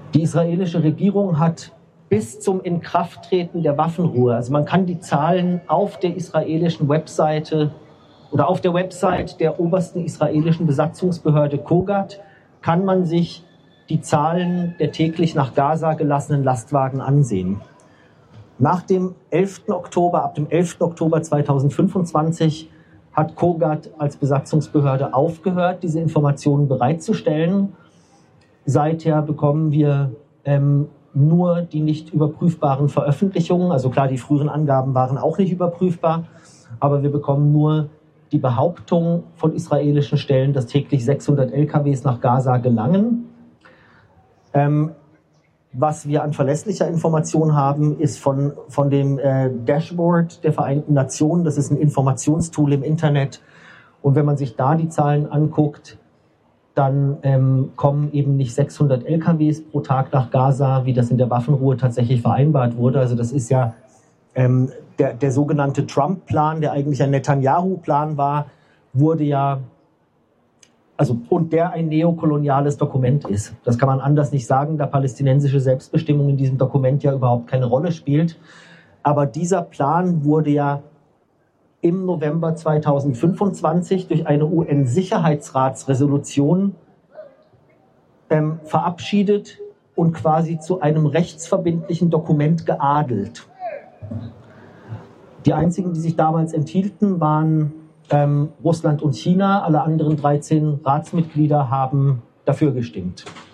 Die israelische Regierung hat bis zum Inkrafttreten der Waffenruhe, also man kann die Zahlen auf der israelischen Webseite oder auf der Website der obersten israelischen Besatzungsbehörde Kogat, kann man sich die Zahlen der täglich nach Gaza gelassenen Lastwagen ansehen. Nach dem 11. Oktober, ab dem 11. Oktober 2025 hat Kogat als Besatzungsbehörde aufgehört, diese Informationen bereitzustellen. Seither bekommen wir nur die nicht überprüfbaren Veröffentlichungen. Also klar, die früheren Angaben waren auch nicht überprüfbar, aber wir bekommen nur die Behauptung von israelischen Stellen, dass täglich 600 LKWs nach Gaza gelangen. Was wir an verlässlicher Information haben, ist von dem Dashboard der Vereinten Nationen. Das ist ein Informationstool im Internet. Und wenn man sich da die Zahlen anguckt, dann kommen eben nicht 600 LKWs pro Tag nach Gaza, wie das in der Waffenruhe tatsächlich vereinbart wurde. Also das ist ja der sogenannte Trump-Plan, der eigentlich ein Netanyahu-Plan war, wurde ja, und der ein neokoloniales Dokument ist. Das kann man anders nicht sagen, da palästinensische Selbstbestimmung in diesem Dokument ja überhaupt keine Rolle spielt. Aber dieser Plan wurde ja im November 2025 durch eine UN-Sicherheitsratsresolution verabschiedet und quasi zu einem rechtsverbindlichen Dokument geadelt. Die einzigen, die sich damals enthielten, waren Russland und China. Alle anderen 13 Ratsmitglieder haben dafür gestimmt.